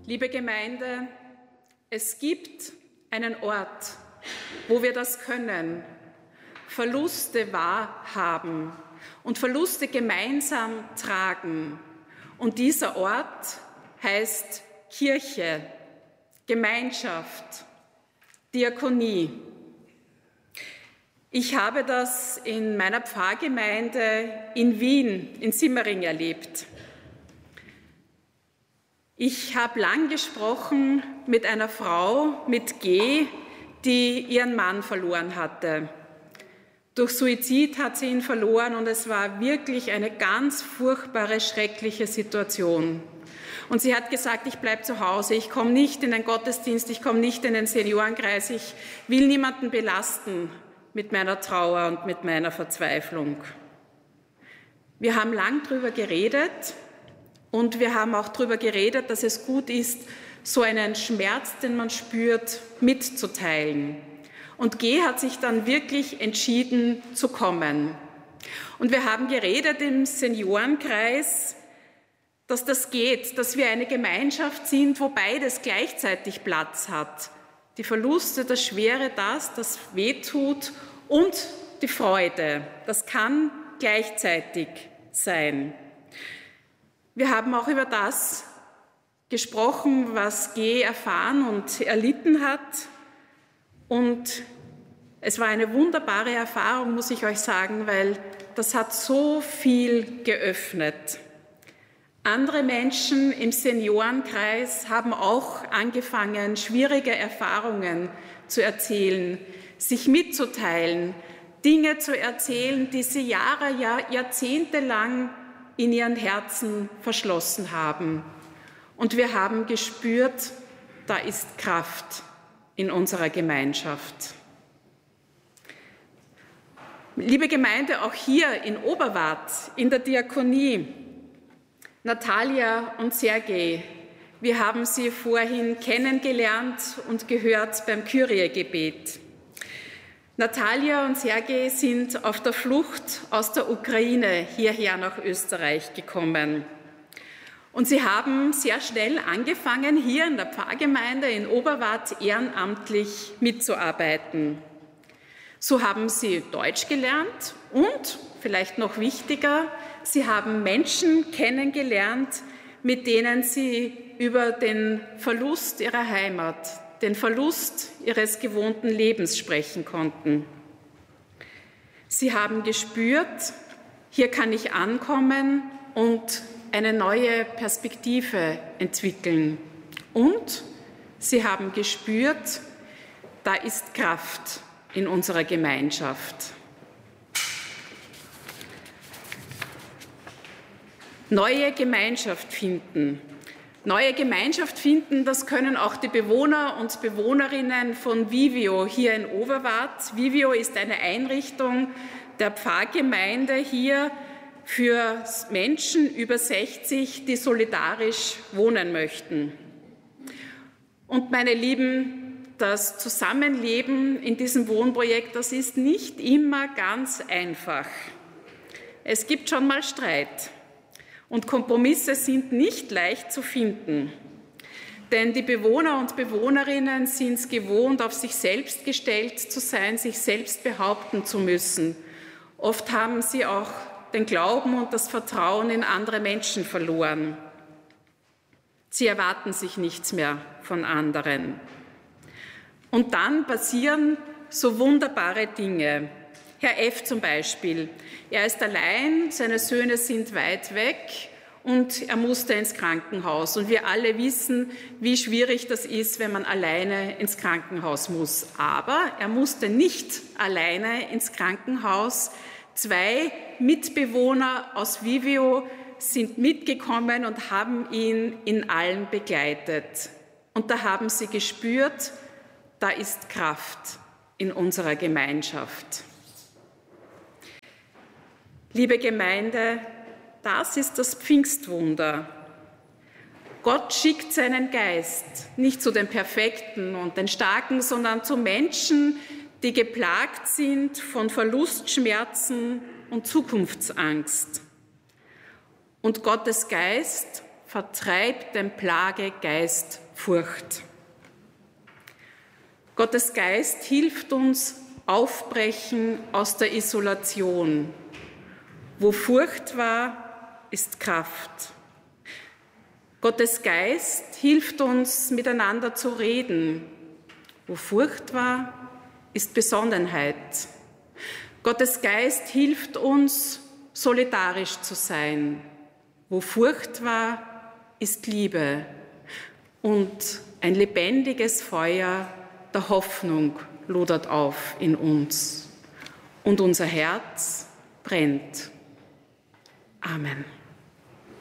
Liebe Gemeinde, es gibt einen Ort, wo wir das können, Verluste wahrhaben und Verluste gemeinsam tragen. Und dieser Ort heißt Kirche, Gemeinschaft, Diakonie. Ich habe das in meiner Pfarrgemeinde in Wien, in Simmering, erlebt. Ich habe lang gesprochen mit einer Frau mit G, die ihren Mann verloren hatte. Durch Suizid hat sie ihn verloren und es war wirklich eine ganz furchtbare, schreckliche Situation. Und sie hat gesagt, ich bleibe zu Hause, ich komme nicht in den Gottesdienst, ich komme nicht in den Seniorenkreis, ich will niemanden belasten mit meiner Trauer und mit meiner Verzweiflung. Wir haben lang darüber geredet und wir haben auch darüber geredet, dass es gut ist, so einen Schmerz, den man spürt, mitzuteilen. Und G hat sich dann wirklich entschieden zu kommen. Und wir haben geredet im Seniorenkreis, dass das geht, dass wir eine Gemeinschaft sind, wo beides gleichzeitig Platz hat. Die Verluste, das Schwere, das wehtut und die Freude. Das kann gleichzeitig sein. Wir haben auch über das gesprochen, was G erfahren und erlitten hat. Und es war eine wunderbare Erfahrung, muss ich euch sagen, weil das hat so viel geöffnet. Andere Menschen im Seniorenkreis haben auch angefangen, schwierige Erfahrungen zu erzählen, sich mitzuteilen, Dinge zu erzählen, die sie jahrzehntelang in ihren Herzen verschlossen haben. Und wir haben gespürt, da ist Kraft in unserer Gemeinschaft. Liebe Gemeinde, auch hier in Oberwart, in der Diakonie, Natalia und Sergej, wir haben sie vorhin kennengelernt und gehört beim Kyrie-Gebet. Natalia und Sergej sind auf der Flucht aus der Ukraine hierher nach Österreich gekommen. Und sie haben sehr schnell angefangen, hier in der Pfarrgemeinde in Oberwart ehrenamtlich mitzuarbeiten. So haben sie Deutsch gelernt und, vielleicht noch wichtiger, sie haben Menschen kennengelernt, mit denen sie über den Verlust ihrer Heimat, den Verlust ihres gewohnten Lebens sprechen konnten. Sie haben gespürt, hier kann ich ankommen und eine neue Perspektive entwickeln. Und sie haben gespürt, da ist Kraft in unserer Gemeinschaft. Neue Gemeinschaft finden. Neue Gemeinschaft finden, das können auch die Bewohner und Bewohnerinnen von Vivio hier in Oberwart. Vivio ist eine Einrichtung der Pfarrgemeinde hier für Menschen über 60, die solidarisch wohnen möchten. Und meine Lieben, das Zusammenleben in diesem Wohnprojekt, das ist nicht immer ganz einfach. Es gibt schon mal Streit. Und Kompromisse sind nicht leicht zu finden, denn die Bewohner und Bewohnerinnen sind es gewohnt, auf sich selbst gestellt zu sein, sich selbst behaupten zu müssen. Oft haben sie auch den Glauben und das Vertrauen in andere Menschen verloren. Sie erwarten sich nichts mehr von anderen. Und dann passieren so wunderbare Dinge. Herr F. zum Beispiel, er ist allein, seine Söhne sind weit weg und er musste ins Krankenhaus. Und wir alle wissen, wie schwierig das ist, wenn man alleine ins Krankenhaus muss. Aber er musste nicht alleine ins Krankenhaus. 2 Mitbewohner aus Vivio sind mitgekommen und haben ihn in allem begleitet. Und da haben sie gespürt, da ist Kraft in unserer Gemeinschaft. Liebe Gemeinde, das ist das Pfingstwunder. Gott schickt seinen Geist nicht zu den Perfekten und den Starken, sondern zu Menschen, die geplagt sind von Verlustschmerzen und Zukunftsangst. Und Gottes Geist vertreibt den Plagegeist Furcht. Gottes Geist hilft uns aufbrechen aus der Isolation. Wo Furcht war, ist Kraft. Gottes Geist hilft uns, miteinander zu reden. Wo Furcht war, ist Besonnenheit. Gottes Geist hilft uns, solidarisch zu sein. Wo Furcht war, ist Liebe und ein lebendiges Feuer der Hoffnung lodert auf in uns und unser Herz brennt. Amen.